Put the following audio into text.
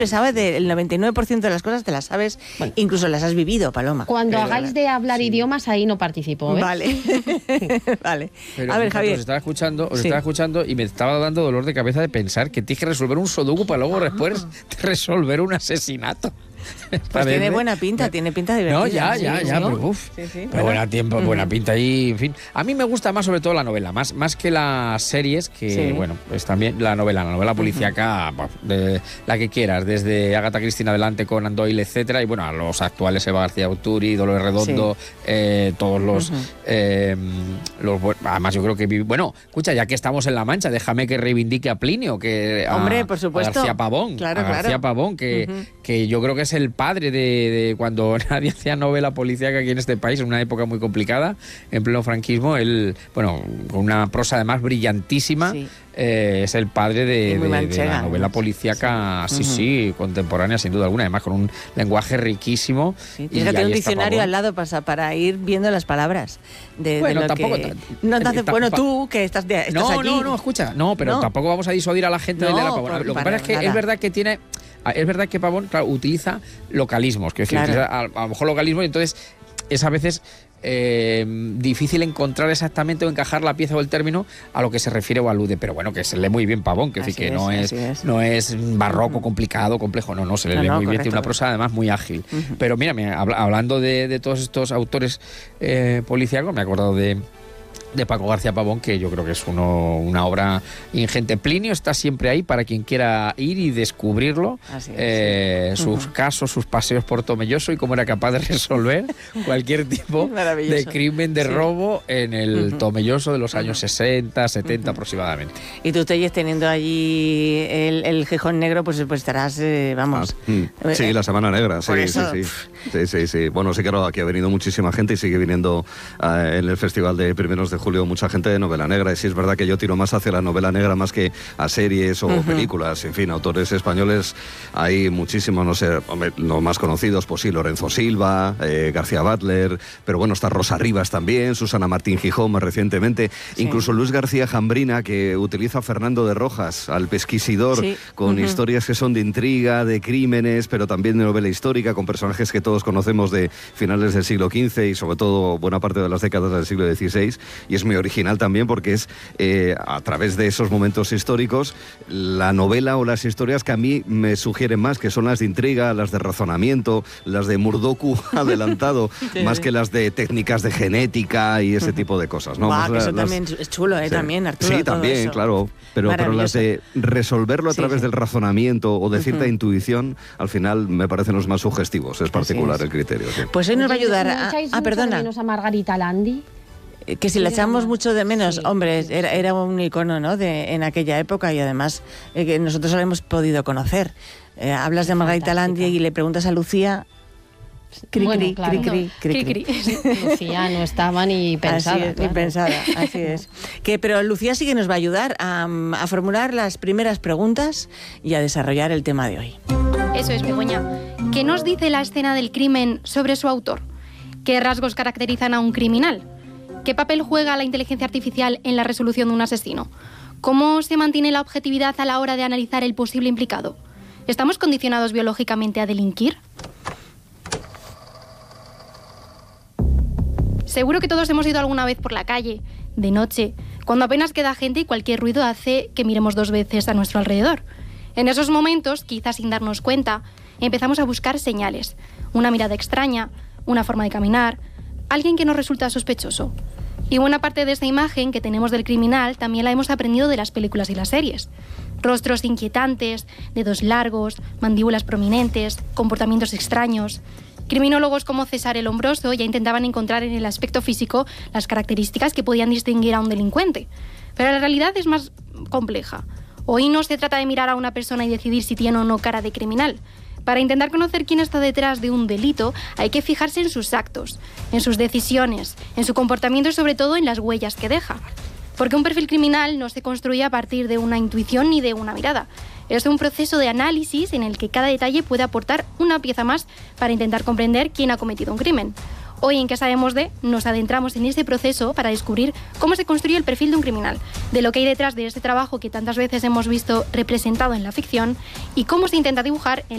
sabes del 99% de las cosas, te las sabes, bueno, incluso las has vivido, Paloma. Cuando hagáis de hablar idiomas, ahí no participo, ¿eh? Vale. Vale. Pero a ver, Javier. Os estaba escuchando y me estaba dando dolor de cabeza de pensar que tienes que resolver un sudoku para luego después resolver un asesinato. Pues tiene buena pinta, tiene pinta divertida. No, ya, pero uff. Pero buena pinta y, en fin. A mí me gusta más sobre todo la novela, más que las series, que, bueno, pues también la novela policíaca, de la que quieras, desde Agatha Christie en adelante, Conan Doyle, etcétera, y bueno, a los actuales, Eva García Urturi, Dolores Redondo, todos los... además yo creo que... Bueno, escucha, ya que estamos en La Mancha, déjame que reivindique a Plinio, que hombre, por supuesto. A García Pavón, García Pavón, que yo creo que es el padre de cuando nadie hacía novela policíaca aquí en este país, en una época muy complicada, en pleno franquismo. Él, bueno, con una prosa además brillantísima, es el padre de la novela policíaca, sí, contemporánea, sin duda alguna, además con un lenguaje riquísimo. Sí, tienes que tener un diccionario al lado para ir viendo las palabras. Bueno, tampoco... Bueno, tú, que estás allí... No, escucha, pero tampoco vamos a disuadir a la gente de la Pavón. Lo que pasa es que es verdad que tiene... Es verdad que Pavón, claro, utiliza localismos, que utiliza a lo mejor localismos, y entonces es a veces difícil encontrar exactamente o encajar la pieza o el término a lo que se refiere o alude, pero bueno, que se lee muy bien Pavón, que no es barroco, complicado, complejo, no, se le lee muy bien, tiene una prosa además muy ágil. Pero mira, hablando de todos estos autores policíacos, me he acordado de Paco García Pavón, que yo creo que es una obra ingente. Plinio está siempre ahí para quien quiera ir y descubrirlo, sus casos, sus paseos por Tomelloso y cómo era capaz de resolver cualquier tipo de crimen, de robo en el Tomelloso de los años 60, 70 aproximadamente. Y tú, Telles, teniendo allí el Gijón Negro, pues estarás, vamos... sí, la Semana Negra, sí. Bueno, sí, claro, aquí ha venido muchísima gente y sigue viniendo en el Festival de Primeros de Julio mucha gente de novela negra, y sí es verdad que yo tiro más hacia la novela negra más que a series o películas. En fin, autores españoles hay muchísimos, no sé, los más conocidos, pues sí, Lorenzo Silva, García Butler, pero bueno, está Rosa Rivas también, Susana Martín Gijón más recientemente, incluso Luis García Jambrina, que utiliza a Fernando de Rojas, al pesquisidor, con historias que son de intriga, de crímenes, pero también de novela histórica, con personajes que todos conocemos de finales del siglo XV y sobre todo buena parte de las décadas del siglo XVI. Y es muy original también porque es a través de esos momentos históricos la novela o las historias que a mí me sugieren más, que son las de intriga, las de razonamiento, las de Murdoku adelantado, más que las de técnicas de genética y ese tipo de cosas, ¿no? Eso también es chulo, también, Arturo. Sí, también, claro, pero las de resolverlo a través del razonamiento o de cierta intuición, al final me parecen los más sugestivos, es particular el criterio. Sí. Pues hoy nos va a ayudar perdona. A Margarita Landi. Que si la echamos mucho de menos, hombre, era un icono, ¿no? en aquella época, y además que nosotros lo hemos podido conocer. Hablas de Margarita Landi y le preguntas a Lucía... Lucía no estaba ni pensada. Ni pensada, así es. Pero Lucía sí que nos va a ayudar a formular las primeras preguntas y a desarrollar el tema de hoy. Eso es, Begoña. ¿Qué nos dice la escena del crimen sobre su autor? ¿Qué rasgos caracterizan a un criminal? ¿Qué papel juega la inteligencia artificial en la resolución de un asesino? ¿Cómo se mantiene la objetividad a la hora de analizar el posible implicado? ¿Estamos condicionados biológicamente a delinquir? Seguro que todos hemos ido alguna vez por la calle, de noche, cuando apenas queda gente y cualquier ruido hace que miremos dos veces a nuestro alrededor. En esos momentos, quizás sin darnos cuenta, empezamos a buscar señales. Una mirada extraña, una forma de caminar, alguien que nos resulta sospechoso. Y buena parte de esta imagen que tenemos del criminal también la hemos aprendido de las películas y las series. Rostros inquietantes, dedos largos, mandíbulas prominentes, comportamientos extraños. Criminólogos como César el Hombroso ya intentaban encontrar en el aspecto físico las características que podían distinguir a un delincuente. Pero la realidad es más compleja. Hoy no se trata de mirar a una persona y decidir si tiene o no cara de criminal. Para intentar conocer quién está detrás de un delito, hay que fijarse en sus actos, en sus decisiones, en su comportamiento y sobre todo en las huellas que deja. Porque un perfil criminal no se construye a partir de una intuición ni de una mirada. Es un proceso de análisis en el que cada detalle puede aportar una pieza más para intentar comprender quién ha cometido un crimen. Hoy en ¿Qué sabemos de? Nos adentramos en ese proceso para descubrir cómo se construye el perfil de un criminal, de lo que hay detrás de este trabajo que tantas veces hemos visto representado en la ficción y cómo se intenta dibujar en